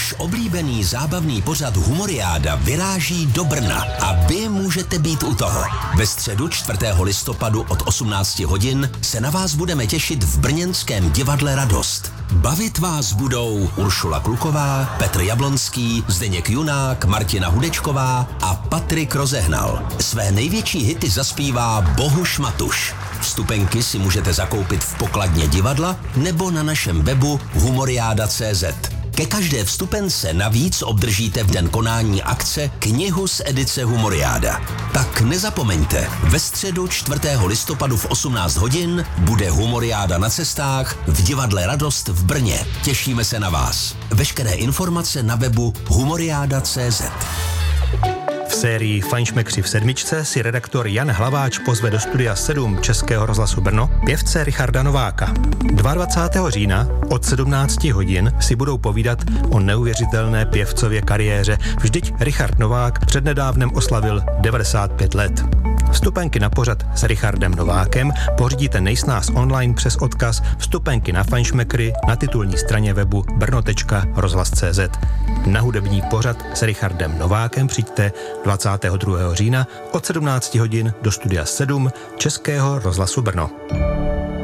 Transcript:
Váš oblíbený zábavný pořad Humoriáda vyráží do Brna a vy můžete být u toho. Ve středu 4. listopadu od 18 hodin se na vás budeme těšit v brněnském divadle Radost. Bavit vás budou Uršula Kluková, Petr Jablonský, Zdeněk Junák, Martina Hudečková a Patrik Rozehnal. Své největší hity zaspívá Bohuš Matuš. Vstupenky si můžete zakoupit v pokladně divadla nebo na našem webu humoriada.cz. Ke každé vstupence navíc obdržíte v den konání akce knihu z edice Humoriáda. Tak nezapomeňte, ve středu 4. listopadu v 18 hodin bude Humoriáda na cestách v divadle Radost v Brně. Těšíme se na vás. Veškeré informace na webu humoriada.cz. V sérii Fajnšmekři v sedmičce si redaktor Jan Hlaváč pozve do studia 7 Českého rozhlasu Brno pěvce Richarda Nováka. 22. října od 17 hodin si budou povídat o neuvěřitelné pěvcově kariéře. Vždyť Richard Novák přednedávnem oslavil 95 let. Vstupenky na pořad s Richardem Novákem pořídíte nejsnáz online přes odkaz Vstupenky na Fajnšmekry na titulní straně webu brno.rozhlas.cz. Na hudební pořad s Richardem Novákem přijďte 22. října od 17 hodin do studia 7 Českého rozhlasu Brno.